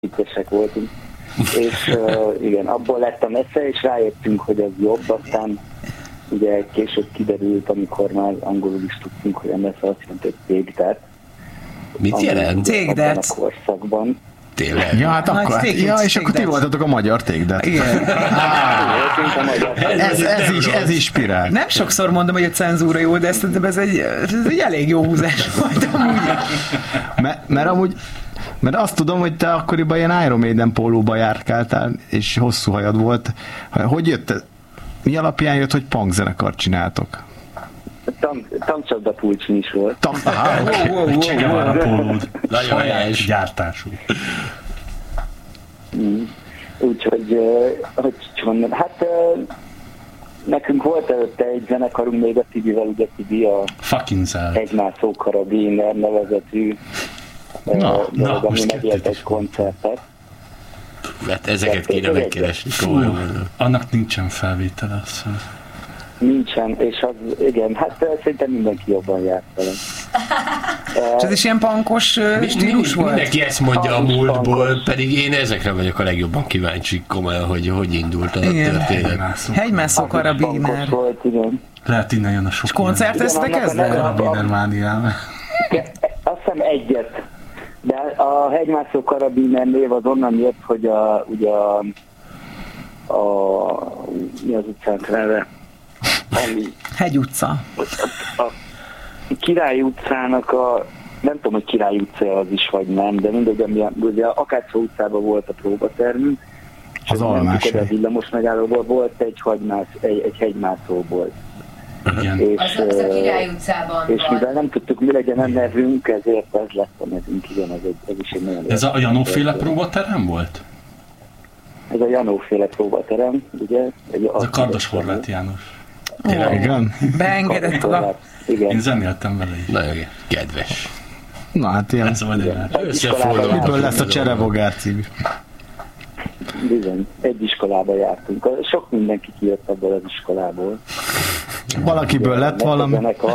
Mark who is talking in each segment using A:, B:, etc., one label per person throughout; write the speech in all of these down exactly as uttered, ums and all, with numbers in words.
A: viccesek voltunk. És uh, igen, abból lett a messze, és rájöttünk, hogy az jobb, aztán ugye később kiderült, amikor már angolul is tudtunk, hogy a messze azt jelenti, hogy take that.
B: Mit jelent?
A: Take that. A korszakban.
B: Tényleg?
C: Ja, hát akkor, hát, ja, és akkor ti voltatok a magyar take that.
D: Igen.
C: ez, ez, is, ez is spirál.
D: Nem sokszor mondom, hogy a cenzúra jó, de ezt, ez, egy, ez egy elég jó húzás volt amúgy.
C: M- mert amúgy Mert azt tudom, hogy te akkoriban ilyen Iron Maiden pólóba járkáltál, és hosszú hajad volt. Hogy jött? Mi alapján jött, hogy punk zenekart csináltok?
A: Tankcsapda pulcsin is volt.
B: Nagyon helyes
E: gyártású.
A: Úgyhogy, hogy mondjam, hát nekünk volt előtte egy zenekarunk még a Tibivel, ugye Tibi a Egymászó Karabiner nevezetű
E: Na,
A: uh,
E: na,
A: ami megélt egy koncertet.
B: Hát ezeket kéne megkeresni.
E: Annak nincsen felvétele, azt hiszem.
A: Nincsen, és az, igen, hát szerintem mindenki jobban járt velem.
D: És ez is ilyen pankos uh, stílus volt?
B: Mindenki ezt mondja a múltból, pedig én ezekre vagyok a legjobban kíváncsi, komolyan, hogy hogy indult a történet.
D: Hegymászó Karabiner.
A: Volt, igen.
E: Lehet innen jön a sok.
D: És koncerteztek ezzel?
E: Karabiner mániám.
A: Azt hiszem egyet. De a Hegymászó Karabiner név az onnan jött, hogy a, ugye a, a mi az utcánk neve?
D: Hegy utca.
A: A, a, a Király utcának a, nem tudom, hogy Király utca az is, vagy nem, de mindegy, ami a, ugye a Akácsa utcában volt a próbatermünk,
C: az almás.
A: A villamos megállóból volt egy, hagymász, egy, egy hegymászóból.
E: Igen.
A: És,
F: az, az a Király utcában
A: és mivel nem tudtuk, mi legyen a nevünk, ezért ez lett a nevünk, igen, ez, egy, ez is egy nagyon...
E: Ez a Janóféle próbaterem volt?
A: Ez a Janóféle próbaterem, ugye? Egy
E: ez a Kardos Horváth János.
C: Oh, igen?
D: Beengedett oda.
E: Én zenéltem vele is.
B: Nagyon kedves.
C: Na hát ilyen...
E: Ez majd
C: miből lesz a Cserebogár című?
A: Bizony, egy iskolába jártunk. Sok mindenki kijött ebből az iskolából.
C: Valakiből lett valami.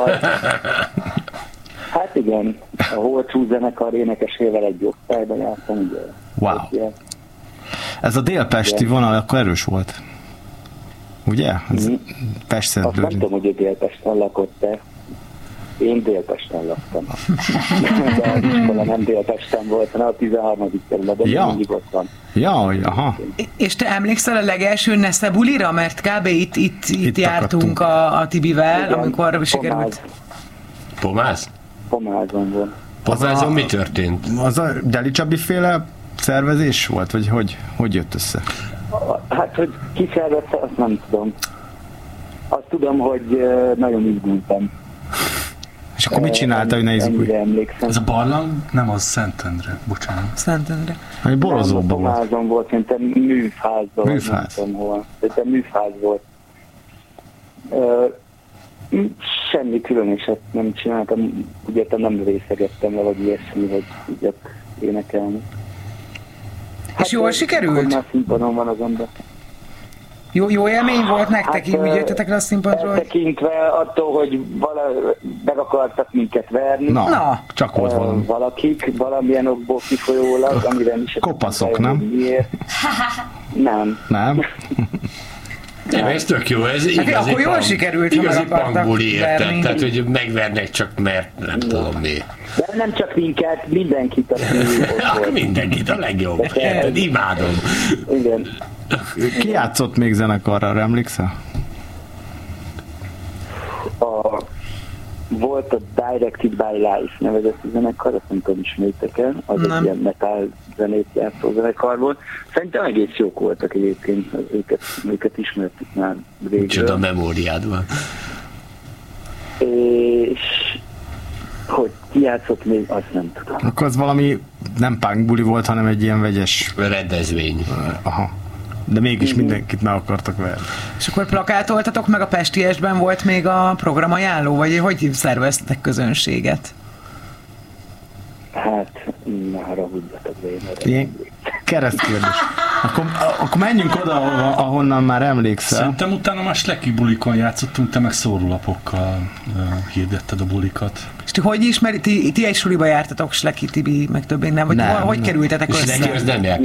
A: Hát igen, a Holcsú zenekar énekesével egy osztályban jártam. Ugye,
C: wow. Ugye. Ez a délpesti igen. vonal akkor erős volt. Ugye? Ez mm. Pest-Szentgyörgy.
A: Azt nem tudom, hogy Délpesten lakott-e. Én Délpesten laktam. De az iskola nem Délpesten volt, hanem a tizenharmadik kerületben, de
C: ja.
A: mindig ott van.
C: Ja, aha.
D: És te emlékszel a legelső Nesze bulira? Mert kb. itt, itt, itt, itt jártunk a, a Tibivel, igen, amikor
A: Pomáz.
D: sikerült.
B: Pomáz?
A: Pomázon volt.
B: Pomázon mi történt?
C: Az a Deli Csabi féle szervezés volt, vagy hogy, hogy jött össze?
A: Hát, hogy ki szervezte, azt nem tudom. Azt tudom, hogy nagyon izgultam.
C: És akkor mit csinálta, hogy ne izgulj?
E: Ez a barlang? Nem, az Szentendre. Bocsánat.
D: Szentendre.
C: Egy borozóban volt.
A: Pomázon volt, szerintem műfázban.
C: Műfáz.
A: Nem tudom hol. Szerintem műfáz volt. Uh, semmi különöset nem csináltam. Úgy értem, nem részegettem le, vagy ilyesmi, hogy tudjak énekelni.
D: Hát, és jól sikerült?
A: Már színpadon van az ember.
D: Jó, jó élmény volt nektek, hát, úgy jöttetek le a színpadról?
A: Eltekintve attól, hogy vala, meg akartak minket verni.
C: Na, Na csak volt valami.
A: Valakik, valamilyen okból kifolyólag, amire is...
C: Kopaszok, nem?
A: Miért. Nem.
C: Nem?
B: Nem, ez tök jó. Ez
D: hát igazi akkor jól sikerült,
B: igazi punkbuli érted, tehát hogy megvernek csak mert nem ja. tudom mi.
A: De nem csak minket, mindenkit, aki ott volt.
B: Mindenkit, a legjobb. Érted, imádom.
A: Igen.
C: Ki játszott még zenekarra, emlékszel?
A: A, volt a Directed by Life nevezetű zenekar, azt nem tudom, ismétek el, az nem. Egy ilyen metal zenét játszó zenekar volt. Szerintem egész jók voltak egyébként, őket, őket ismertük már végül.
B: Csoda memóriád van.
A: És hogy ki játszott még, azt nem tudom.
C: Akkor az valami nem punk buli volt, hanem egy ilyen vegyes...
B: rendezvény.
C: Aha. De mégis mm-hmm. mindenkit meg akartak verni.
D: És akkor plakátoltatok, meg a Pestiesben volt még a programajánló, vagy hogy szerveztetek közönséget?
A: Hát, már haragudjatok én.
C: Ilyen keresztkérdés. Akkor, akkor menjünk oda, ahol, ahonnan már emlékszel.
E: Szerintem utána már sleki bulikon játszottunk, te meg szórulapokkal uh, hirdetted a bulikat.
D: És ti hogy ismeri? Ti, ti egy suliba jártatok, Sleki, Tibi, meg többé nem? Vagy
C: nem,
D: hogy
C: nem.
D: kerültetek össze?
B: Sleki az nem járt.